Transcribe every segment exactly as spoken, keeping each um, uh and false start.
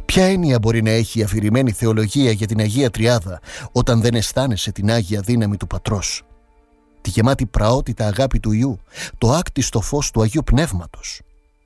Ποια έννοια μπορεί να έχει η αφηρημένη θεολογία για την Αγία Τριάδα όταν δεν αισθάνεσαι την Άγια δύναμη του Πατρός, τη γεμάτη πραότητα αγάπη του Υιού, το άκτιστο φως του Αγίου Πνεύματος?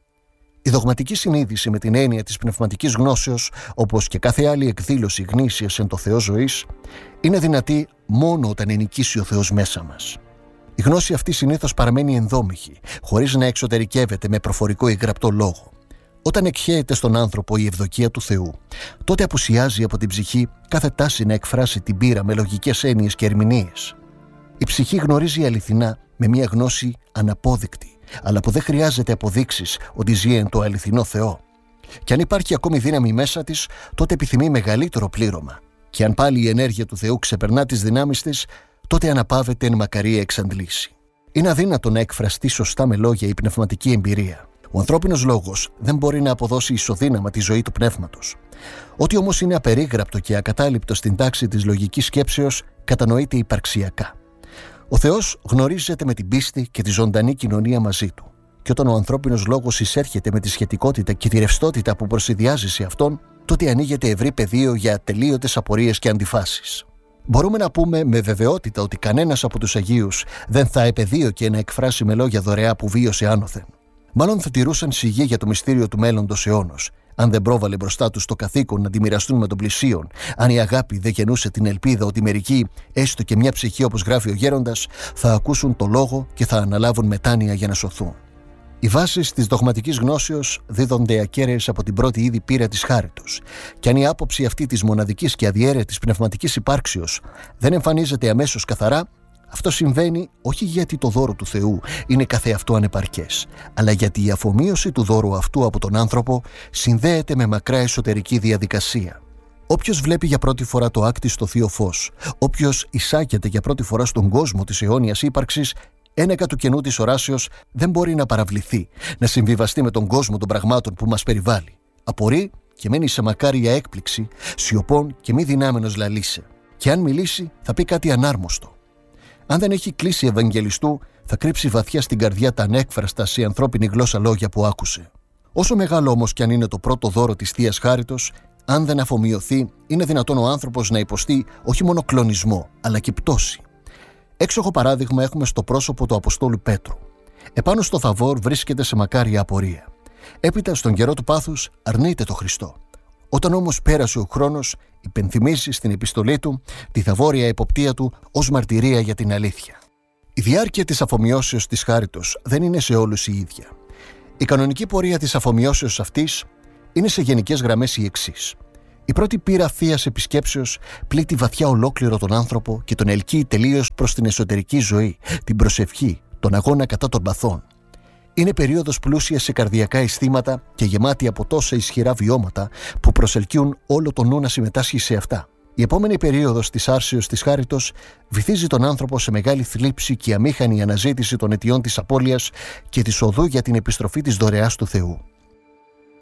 Η δογματική συνείδηση με την έννοια της πνευματικής γνώσεως, όπως και κάθε άλλη εκδήλωση γνήσιας εν το Θεό ζωής, είναι δυνατή μόνο όταν ενοικήσει ο Θεός μέσα μας. Η γνώση αυτή συνήθως παραμένει ενδόμηχη, χωρίς να εξωτερικεύεται με προφορικό ή γραπτό λόγο. Όταν εκχέεται στον άνθρωπο η ευδοκία του Θεού, τότε απουσιάζει από την ψυχή κάθε τάση να εκφράσει την πείρα με λογικές έννοιες και ερμηνείες. Η ψυχή γνωρίζει αληθινά με μια γνώση αναπόδεικτη, αλλά που δεν χρειάζεται αποδείξεις ότι ζει εν το αληθινό Θεό. Και αν υπάρχει ακόμη δύναμη μέσα της, τότε επιθυμεί μεγαλύτερο πλήρωμα. Και αν πάλι η ενέργεια του Θεού ξεπερνά τις δυνάμεις της, τότε αναπαύεται εν μακαρία εξαντλήσει. Είναι αδύνατο να εκφραστεί σωστά με λόγια η πνευματική εμπειρία. Ο ανθρώπινος λόγος δεν μπορεί να αποδώσει ισοδύναμα τη ζωή του πνεύματος. Ό,τι όμως είναι απερίγραπτο και ακατάληπτο στην τάξη της λογικής σκέψεως, κατανοείται υπαρξιακά. Ο Θεός γνωρίζεται με την πίστη και τη ζωντανή κοινωνία μαζί του. Και όταν ο ανθρώπινος λόγος εισέρχεται με τη σχετικότητα και τη ρευστότητα που προσυδειάζει σε αυτόν, τότε ανοίγεται ευρύ πεδίο για ατελείωτες απορίες και αντιφάσεις. Μπορούμε να πούμε με βεβαιότητα ότι κανένας από τους Αγίους δεν θα επεδίωκε να εκφράσει με λόγια δωρεά που βίωσε άνωθεν. Μάλλον θα τηρούσαν σιγή για το μυστήριο του μέλλοντος αιώνος, αν δεν πρόβαλε μπροστά τους το καθήκον να τη μοιραστούν με τον πλησίον, αν η αγάπη δεν γεννούσε την ελπίδα ότι μερικοί, έστω και μια ψυχή όπως γράφει ο Γέροντας, θα ακούσουν το λόγο και θα αναλάβουν μετάνοια για να σωθούν. Οι βάσεις της δογματικής γνώσεως δίδονται ακέραιες από την πρώτη ήδη πείρα της χάριτος, και αν η άποψη αυτή της μοναδικής και αδιέρετης πνευματικής υπάρξεως δεν εμφανίζεται αμέσως καθαρά, αυτό συμβαίνει όχι γιατί το δώρο του Θεού είναι καθεαυτό ανεπαρκές, αλλά γιατί η αφομοίωση του δώρου αυτού από τον άνθρωπο συνδέεται με μακρά εσωτερική διαδικασία. Όποιος βλέπει για πρώτη φορά το άκτιστο θείο φως, όποιος εισάγεται για πρώτη φορά στον κόσμο της αιώνιας ύπαρξης, ένεκα του κενού της οράσεως δεν μπορεί να παραβληθεί, να συμβιβαστεί με τον κόσμο των πραγμάτων που μας περιβάλλει. Απορεί και μένει σε μακάρια έκπληξη, σιωπών και μη δυνάμενος λαλήσε. Και αν μιλήσει, θα πει κάτι ανάρμοστο. Αν δεν έχει κλείσει Ευαγγελιστού, θα κρύψει βαθιά στην καρδιά τα ανέκφραστα σε ανθρώπινη γλώσσα λόγια που άκουσε. Όσο μεγάλο όμως κι αν είναι το πρώτο δώρο της Θείας Χάριτος, αν δεν αφομοιωθεί, είναι δυνατόν ο άνθρωπος να υποστεί όχι μόνο κλονισμό, αλλά και πτώση. Έξοχο παράδειγμα έχουμε στο πρόσωπο του Αποστόλου Πέτρου. Επάνω στο Θαβόρ βρίσκεται σε μακάρια απορία. Έπειτα, στον καιρό του πάθους, αρνείται το Χριστό. Όταν όμως πέρασε ο χρόνος, υπενθυμίζει στην επιστολή του τη θαβόρια εποπτεία του ως μαρτυρία για την αλήθεια. Η διάρκεια της αφομοιώσεως της χάριτος δεν είναι σε όλους η ίδια. Η κανονική πορεία της αφομοιώσεως αυτής είναι σε γενικές γραμμές η εξής. Η πρώτη πείρα θείας επισκέψεως πλήττει βαθιά ολόκληρο τον άνθρωπο και τον ελκύει τελείως προς την εσωτερική ζωή, την προσευχή, τον αγώνα κατά των παθών. Είναι περίοδος πλούσια σε καρδιακά αισθήματα και γεμάτη από τόσα ισχυρά βιώματα που προσελκύουν όλο το νου να συμμετάσχει σε αυτά. Η επόμενη περίοδος της άρσεως της χάριτος βυθίζει τον άνθρωπο σε μεγάλη θλίψη και αμήχανη αναζήτηση των αιτιών της απώλειας και της οδού για την επιστροφή της δωρεάς του Θεού.